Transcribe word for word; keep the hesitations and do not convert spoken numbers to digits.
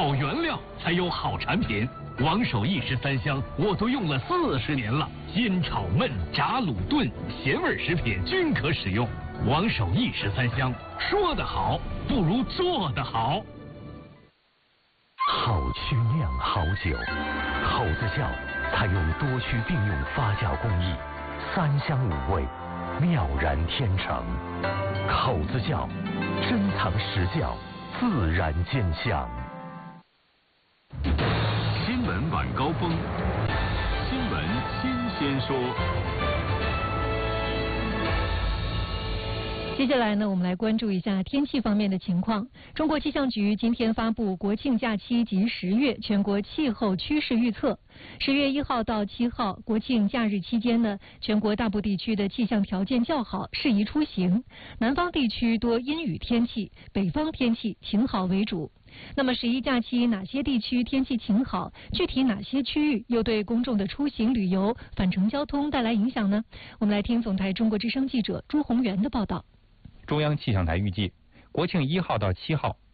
好原料才有好产品。王守义十三香我都用了四十年了，煎炒焖炸卤炖咸味食品均可使用。王守义十三香，说得好不如做得好。 好曲酿好酒，口子窖采用多区并用发酵工艺，三香五味，妙然天成。口子窖珍藏实窖，自然见香。 新闻晚高峰，新闻新鲜说。 接下来呢，我们来关注一下天气方面的情况。中国气象局今天发布国庆假期及十月全国气候趋势预测。十月一号到七号国庆假日期间呢，全国大部地区的气象条件较好，适宜出行。南方地区多阴雨天气，北方天气晴好为主。那么十一假期哪些地区天气晴好？具体哪些区域又对公众的出行旅游、返程交通带来影响呢？我们来听总台中国之声记者朱宏元的报道。 中央气象台预计，国庆一号到七号，